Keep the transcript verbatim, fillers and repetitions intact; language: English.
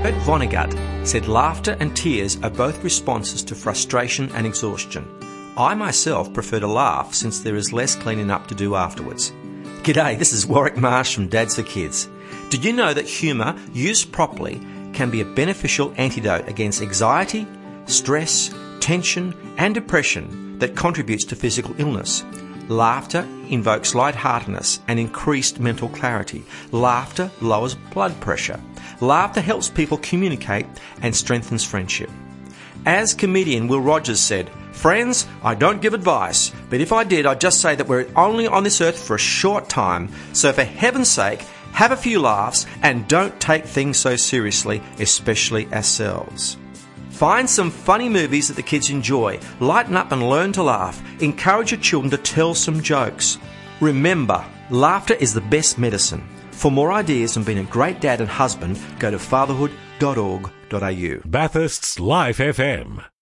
Kurt Vonnegut said laughter and tears are both responses to frustration and exhaustion. I myself prefer to laugh since there is less cleaning up to do afterwards. G'day, this is Warwick Marsh from Dads for Kids. Did you know that humour, used properly, can be a beneficial antidote against anxiety, stress, tension and depression that contributes to physical illness? Laughter invokes lightheartedness and increased mental clarity. Laughter lowers blood pressure. Laughter helps people communicate and strengthens friendship. As comedian Will Rogers said, "Friends, I don't give advice, but if I did, I'd just say that we're only on this earth for a short time, so for heaven's sake, have a few laughs and don't take things so seriously, especially ourselves." Find some funny movies that the kids enjoy, lighten up and learn to laugh, encourage your children to tell some jokes. Remember, laughter is the best medicine. For more ideas on being a great dad and husband, go to fatherhood dot org dot a u. Bathurst's Life F M.